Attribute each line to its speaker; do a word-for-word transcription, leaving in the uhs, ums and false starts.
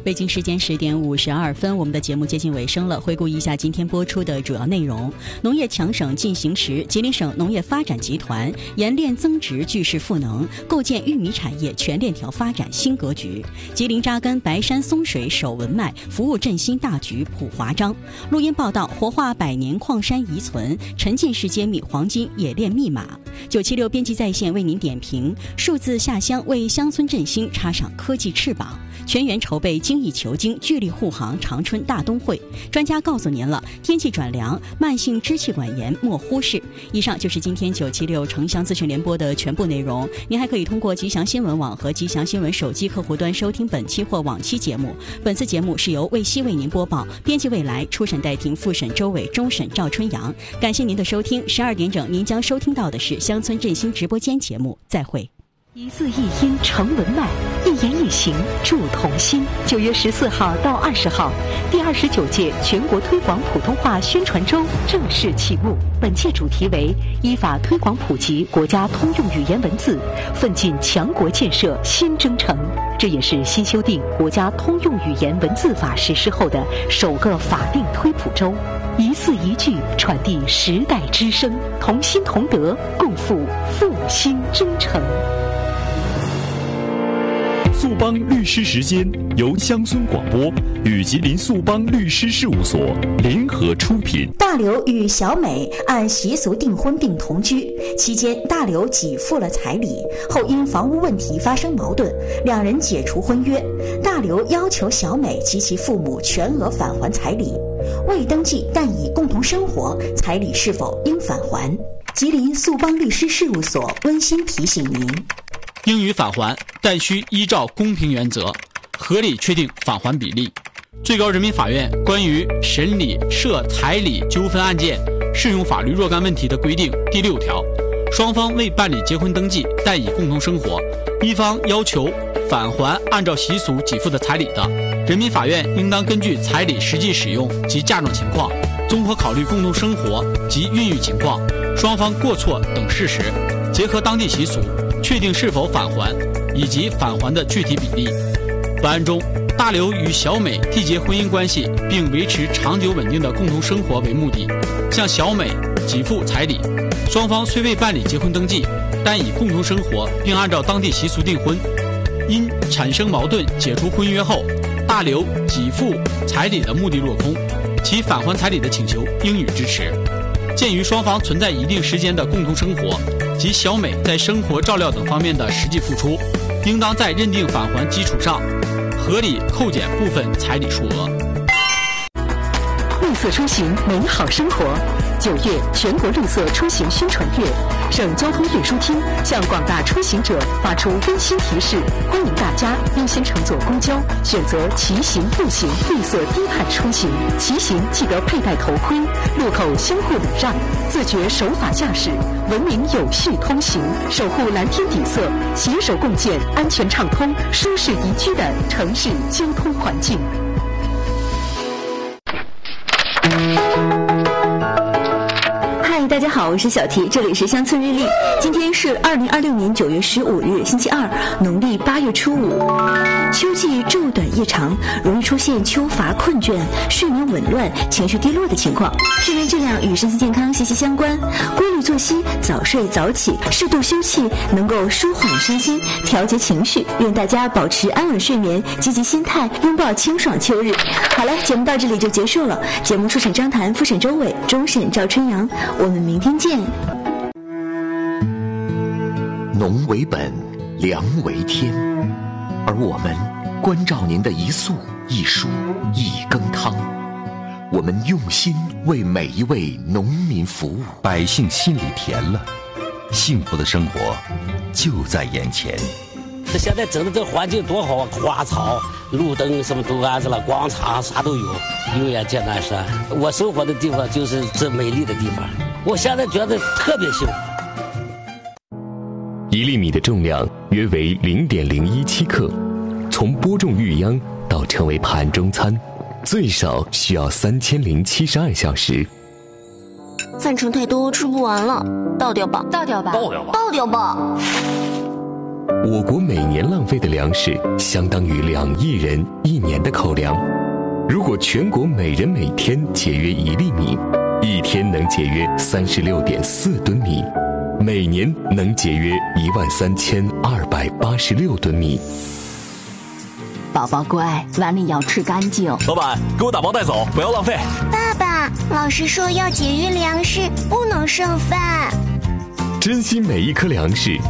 Speaker 1: 北京时间十点五十二分，我们的节目接近尾声了。回顾一下今天播出的主要内容：农业强省进行时，吉林省农业发展集团研炼增值聚势赋能，构建玉米产业全链条发展新格局；吉林扎根白山松水守文脉，服务振兴大局普华章。录音报道：活化百年矿山遗存，沉浸式揭秘黄金冶炼密码。九七六编辑在线为您点评：数字下乡为乡村振兴插上科技翅膀。全员筹备精益求精、聚力护航长春大冬会。专家告诉您了，天气转凉，慢性支气管炎莫忽视。以上就是今天九七六城乡资讯联播的全部内容。您还可以通过吉祥新闻网和吉祥新闻手机客户端收听本期或往期节目。本次节目是由卫西为您播报，编辑未来，初审戴婷，复审周伟，终审赵春阳。感谢您的收听，十二点整您将收听到的是乡村振兴直播间节目，再会。
Speaker 2: 一字一音成文脉，一言一行铸同心。九月十四号到二十号，第二十九届全国推广普通话宣传周正式启幕。本届主题为依法推广普及国家通用语言文字，奋进强国建设新征程。这也是新修订国家通用语言文字法实施后的首个法定推普周。一字一句传递时代之声，同心同德，共赴复兴征程。
Speaker 3: 速帮律师时间由乡村广播与吉林速帮律师事务所联合出品。
Speaker 4: 大刘与小美按习俗订婚并同居，期间大刘给付了彩礼，后因房屋问题发生矛盾，两人解除婚约。大刘要求小美及其父母全额返还彩礼，未登记但已共同生活，彩礼是否应返还？吉林速帮律师事务所温馨提醒您。
Speaker 5: 应予返还，但需依照公平原则，合理确定返还比例。最高人民法院关于审理涉彩礼纠纷案件适用法律若干问题的规定第六条，双方未办理结婚登记，但已共同生活，一方要求返还按照习俗给付的彩礼的，人民法院应当根据彩礼实际使用及嫁妆情况，综合考虑共同生活及孕育情况、双方过错等事实，结合当地习俗，确定是否返还以及返还的具体比例。本案中，大刘与小美缔结婚姻关系并维持长久稳定的共同生活为目的，向小美给付彩礼。双方虽未办理结婚登记，但已共同生活并按照当地习俗订婚。因产生矛盾解除婚约后，大刘给付彩礼的目的落空，其返还彩礼的请求应予支持。鉴于双方存在一定时间的共同生活及小美在生活照料等方面的实际付出，应当在认定返还基础上合理扣减部分彩礼数额。
Speaker 2: 绿色出行，美好生活。九月全国绿色出行宣传月，省交通运输厅向广大出行者发出温馨提示，欢迎大家优先乘坐公交，选择骑行、步行绿色低碳出行。骑行记得佩戴头盔，路口相互礼让，自觉守法驾驶，文明有序通行，守护蓝天底色，携手共建安全畅通、舒适宜居的城市交通环境。
Speaker 6: 嗨，大家好，我是小提，这里是乡村日历。今天是二零二六年九月十五日，星期二，农历八月初五。秋季昼短夜长，容易出现秋乏困倦、睡眠紊乱、情绪低落的情况。睡眠质量与身心健康息息相关，规律作息、早睡早起、适度休憩，能够舒缓身心、调节情绪。愿大家保持安稳睡眠，积极心态，拥抱清爽秋日。好了，节目到这里就结束了。节目初审张谭，复审周伟，终审赵春阳。我们明天见。
Speaker 7: 农为本，粮为天，而我们关照您的一粟一蔬一羹汤，我们用心为每一位农民服务，
Speaker 8: 百姓心里甜了，幸福的生活就在眼前。
Speaker 9: 现在整的这环境多好啊，花草、路灯什么都安置了，广场啥都有，永远见南山。我生活的地方就是这美丽的地方，我现在觉得特别幸福。
Speaker 3: 一粒米的重量约为零点零一七克，从播种育秧到成为盘中餐，最少需要三千零七十二小时。
Speaker 6: 饭盛太多，吃不完了，倒掉吧，
Speaker 10: 倒掉吧，
Speaker 9: 倒掉吧，
Speaker 10: 倒掉吧。
Speaker 3: 我国每年浪费的粮食相当于两亿人一年的口粮。如果全国每人每天节约一粒米，一天能节约三十六点四吨米，每年能节约一万三千二百八十六吨米。
Speaker 10: 宝宝乖，碗里要吃干净。
Speaker 11: 老板，给我打包带走，不要浪费。
Speaker 12: 爸爸，老师说要节约粮食，不能剩饭。
Speaker 3: 珍惜每一颗粮食，